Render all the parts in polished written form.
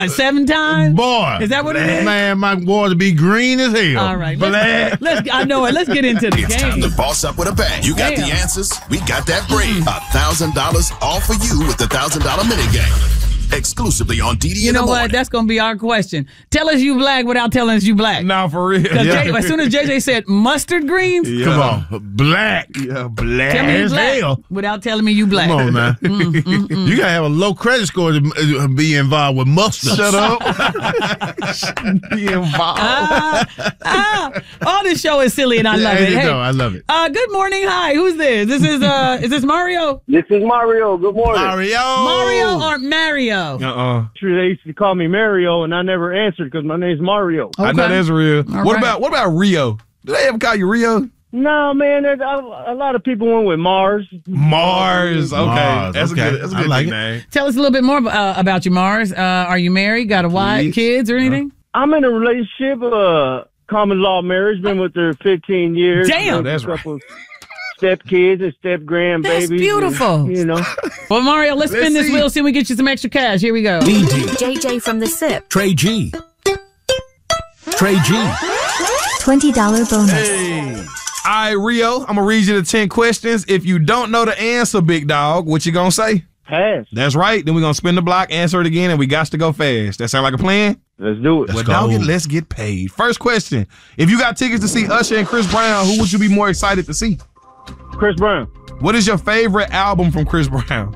7 times? Boy. Is that what it is? Man, my water be green as hell. All right. Black. I know it. Let's get into the It's game. time to boss up with a bang. You got the answers. We got that bread. $1,000 all for you with the $1,000 minigame. Exclusively on DD You in the know morning. what? That's going to be our question. Tell us you black without telling us you black. No, for real. As soon as JJ said mustard greens, Come on. Black. Yeah, black. tell me you as black hell. without telling me you black. Come on, man. You got to have a low credit score to be involved with mustard. Shut up. Be involved. Oh, this show is silly and I love it. Hey, I love it. good morning. Hi. Who's this? This is this Mario? This is Mario. Good morning. Mario or Mario? They used to call me Mario, and I never answered because my name's Mario. I know that's real. All What right. about Rio? Do they ever call you Rio? No, man, a lot of people went with Mars. Mars. Okay. Mars, That's okay. a good, that's a I good like it. nickname. Tell us a little bit more about you, Mars. Are you married? Got a wife, kids, or anything? I'm in a relationship, common law marriage. Been with her 15 years. Damn. That's A couple step kids and step grandbabies. That's beautiful. And, Well, Mario, let's spin this see. wheel, see if we get you some extra cash. Here we go. JJ from the SIP. Trey G. Trey G. $20 bonus. Hey. All right, Rio, I'm going to read you the 10 questions. If you don't know the answer, big dog, what you going to say? pass. That's right. Then we're going to spin the block, answer it again, and we got to go fast. That sound like a plan? Let's do it. Well, dog it, let's get paid. First question. If you got tickets to see Usher and Chris Brown, who would you be more excited to see? Chris Brown. What is your favorite album from Chris Brown?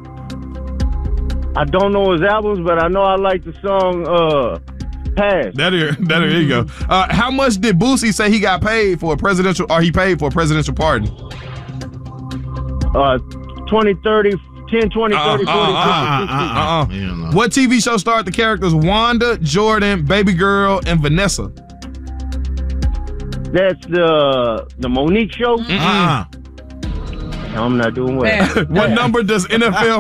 I don't know his albums, but I know I like the song Pass. There you go. How much did Boosie say he got paid for a presidential, or he paid for a presidential pardon? 20, 30, 10, 20, 30, 40, 50, 60. What TV show starred the characters Wanda, Jordan, Baby Girl, and Vanessa? That's the Monique show. I'm not doing well. What number does NFL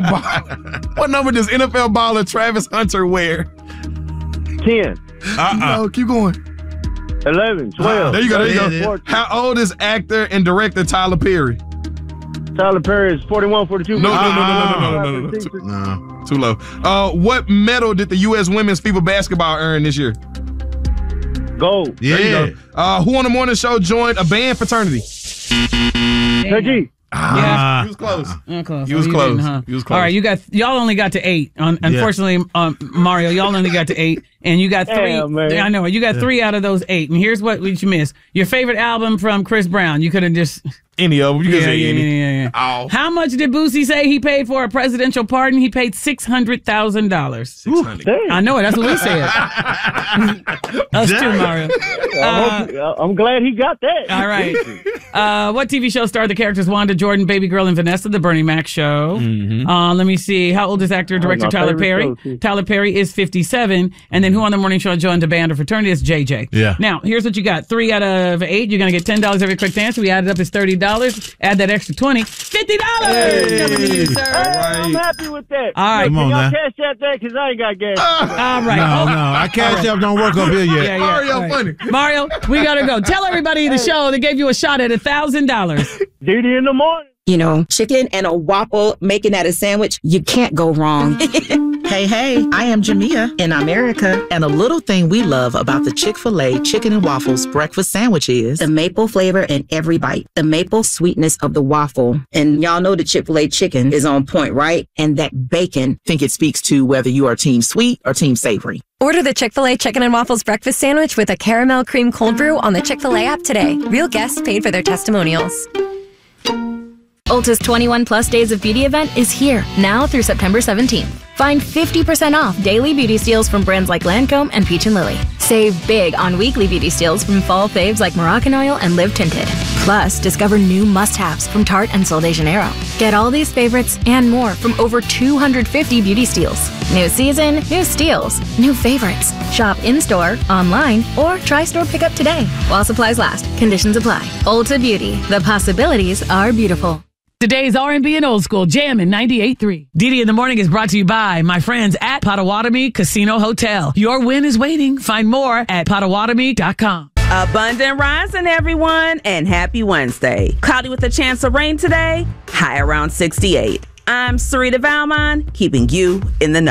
baller Travis Hunter wear? 10. No, keep going. 11, 12. There you go. 14. How old is actor and director Tyler Perry? Tyler Perry is 41, 42. No. Too low. What medal did the U.S. women's FIBA basketball earn this year? Gold. There you go. Who on the morning show joined a band fraternity? KG. He was close. Close. He was You close. didn't, huh? He was close. All right, y'all only got to 8. Unfortunately, Mario, y'all only got to 8, and you got 3. Damn, man. I know you got 3 out of those 8. And here's what you missed: your favorite album from Chris Brown. You could have just any of them. You can say any. Yeah. Oh. How much did Boosie say he paid for a presidential pardon? He paid $600,000. $600,000. I know it. That's what we said. Us too, Mario. I'm glad he got that. All right. What TV show starred the characters Wanda, Jordan, Baby Girl, and Vanessa? The Bernie Mac Show. Let me see. How old is actor director my Tyler favorite Perry? show, too. Tyler Perry is 57. And then who on the morning show joined a band or fraternity is JJ. Yeah. Now, here's what you got. 3 out of 8. You're going to get $10 every quick answer. We added up is $30. Add that extra 20. $50. Coming to you, sir. I'm happy with that. All right. Come on Y'all now. cash that because I ain't got gas. All right. No, I cash app don't work up here yet. Yeah, Mario all right. funny. Mario, we got to go. Tell everybody the show that gave you a shot at $1,000. Duty in the morning. You know, chicken and a waffle, making that a sandwich, you can't go wrong. Hey, I am Jamia in America, and a little thing we love about the Chick-fil-A Chicken and Waffles breakfast sandwich is The maple flavor in every bite, the maple sweetness of the waffle. And y'all know the Chick-fil-A chicken is on point, right? And that bacon. I think it speaks to whether you are team sweet or team savory. Order the Chick-fil-A Chicken and Waffles breakfast sandwich with a caramel cream cold brew on the Chick-fil-A app today. Real guests paid for their testimonials. Ulta's 21 Plus Days of Beauty event is here, now through September 17th. Find 50% off daily beauty steals from brands like Lancome and Peach & Lily. Save big on weekly beauty steals from fall faves like Moroccan Oil and Live Tinted. Plus, discover new must-haves from Tarte and Sol de Janeiro. Get all these favorites and more from over 250 beauty steals. New season, new steals, new favorites. Shop in-store, online, or try store pickup today. While supplies last, conditions apply. Ulta Beauty, the possibilities are beautiful. Today's R&B and Old School Jam in 98.3. Didi in the Morning is brought to you by my friends at Potawatomi Casino Hotel. Your win is waiting. Find more at Potawatomi.com. Abundant rising, everyone, and happy Wednesday. Cloudy with a chance of rain today, high around 68. I'm Sarita Valmon, keeping you in the know.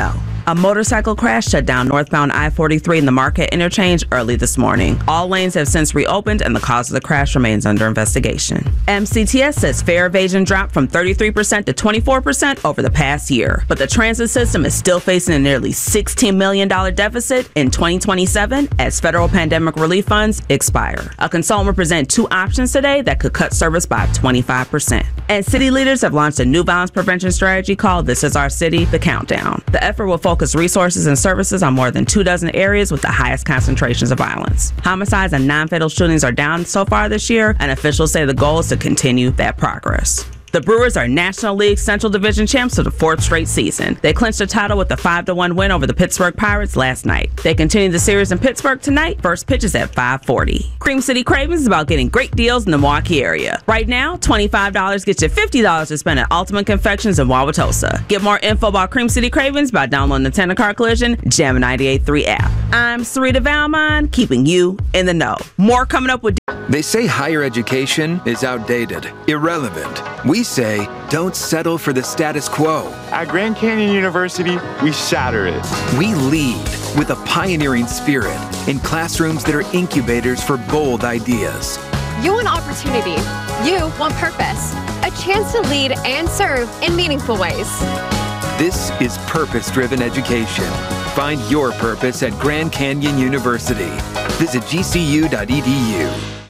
A motorcycle crash shut down northbound I-43 in the Marquette interchange early this morning. All lanes have since reopened and the cause of the crash remains under investigation. MCTS says fare evasion dropped from 33% to 24% over the past year, but the transit system is still facing a nearly $16 million deficit in 2027 as federal pandemic relief funds expire. A consultant will present two options today that could cut service by 25%. And city leaders have launched a new violence prevention strategy called This Is Our City, The Countdown. The effort will focus resources and services on more than 24 areas with the highest concentrations of violence. Homicides and non-fatal shootings are down so far this year, and officials say the goal is to continue that progress. The Brewers are National League Central Division champs for the fourth straight season. They clinched the title with a 5-1 win over the Pittsburgh Pirates last night. They continue the series in Pittsburgh tonight. First pitch is at 5:40. Cream City Cravings is about getting great deals in the Milwaukee area. Right now, $25 gets you $50 to spend at Ultimate Confections in Wauwatosa. Get more info about Cream City Cravings by downloading the Tender Car Collision Jam 98.3 app. I'm Sarita Valmont, keeping you in the know. More coming up with... They say higher education is outdated, irrelevant. We say, don't settle for the status quo. At Grand Canyon University, we shatter it. We lead with a pioneering spirit in classrooms that are incubators for bold ideas. You want opportunity. You want purpose. A chance to lead and serve in meaningful ways. This is purpose-driven education. Find your purpose at Grand Canyon University. Visit gcu.edu.